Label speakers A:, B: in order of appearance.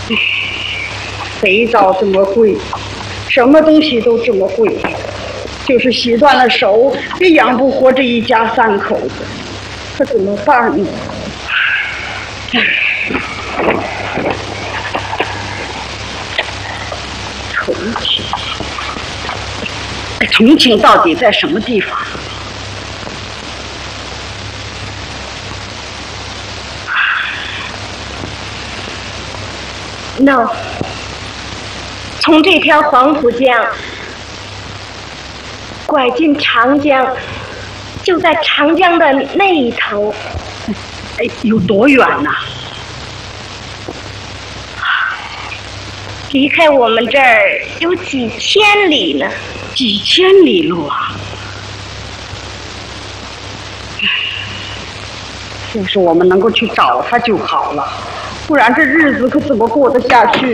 A: 肥皂这么贵，什么东西都这么贵，就是洗断了手也养不活这一家3口子，可怎么办呢？重庆到底在什么地方？
B: No， 从这条黄浦江拐进长江，就在长江的那一头。
A: 哎，有多远呢？
B: 离开我们这儿有几千里呢。
A: 几千里路啊！要是我们能够去找他就好了，不然这日子可怎么过得下去？